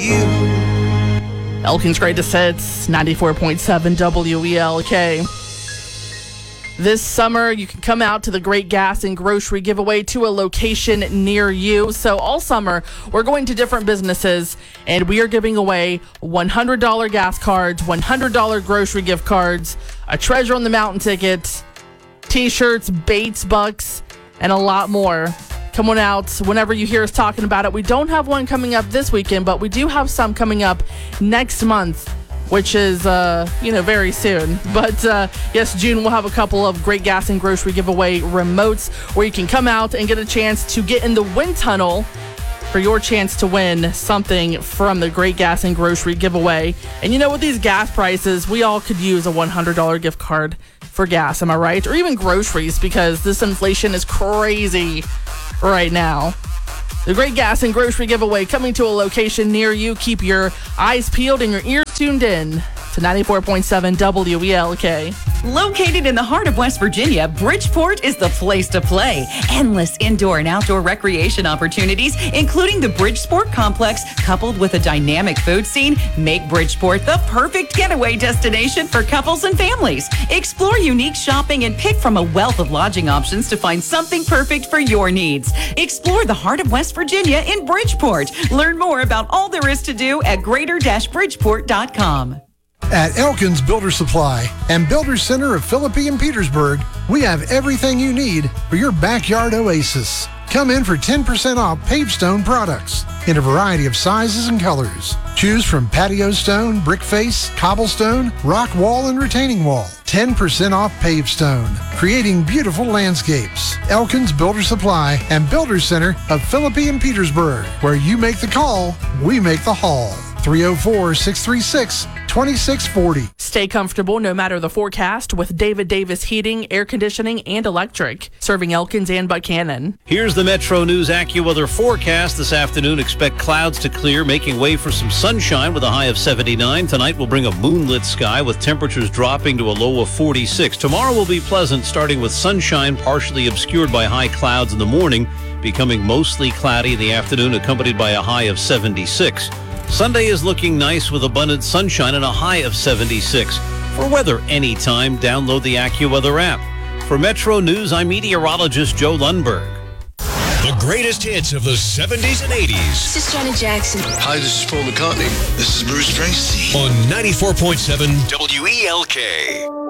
you. Elkins Greatest Hits, 94.7 WELK. This summer, you can come out to the Great Gas and Grocery Giveaway to a location near you. So all summer, we're going to different businesses, and we are giving away $100 gas cards, $100 grocery gift cards, a Treasure on the Mountain ticket, T-shirts, Bates Bucks, and a lot more. Come on out whenever you hear us talking about it. We don't have one coming up this weekend, but we do have some coming up next month, which is, very soon. But, yes, June, we'll have a couple of Great Gas and Grocery Giveaway remotes where you can come out and get a chance to get in the wind tunnel for your chance to win something from the Great Gas and Grocery Giveaway. And, with these gas prices, we all could use a $100 gift card for gas, am I right? Or even groceries, because this inflation is crazy right now. The Great Gas and Grocery Giveaway coming to a location near you. Keep your eyes peeled and your ears tuned in to 94.7 WELK. Located in the heart of West Virginia, Bridgeport is the place to play. Endless indoor and outdoor recreation opportunities, including the Bridgeport Complex, coupled with a dynamic food scene, make Bridgeport the perfect getaway destination for couples and families. Explore unique shopping and pick from a wealth of lodging options to find something perfect for your needs. Explore the heart of West Virginia in Bridgeport. Learn more about all there is to do at greater-bridgeport.com. At Elkins Builder Supply and Builder Center of Philippi and Petersburg, we have everything you need for your backyard oasis. Come in for 10% off paved stone products in a variety of sizes and colors. Choose from patio stone, brick face, cobblestone, rock wall, and retaining wall. 10% off paved stone, creating beautiful landscapes. Elkins Builder Supply and Builder Center of Philippi and Petersburg, where you make the call, we make the haul. 304-636-2640. Stay comfortable no matter the forecast with David Davis Heating, Air Conditioning, and Electric, serving Elkins and Buchanan. Here's the Metro News AccuWeather forecast. This afternoon, expect clouds to clear, making way for some sunshine with a high of 79. Tonight will bring a moonlit sky with temperatures dropping to a low of 46. Tomorrow will be pleasant, starting with sunshine partially obscured by high clouds in the morning, becoming mostly cloudy in the afternoon, accompanied by a high of 76. Sunday is looking nice with abundant sunshine and a high of 76. For weather anytime, download the AccuWeather app. For Metro News, I'm meteorologist Joe Lundberg. The greatest hits of the 70s and 80s. This is Janet Jackson. Hi, this is Paul McCartney. This is Bruce Springsteen. On 94.7 WELK.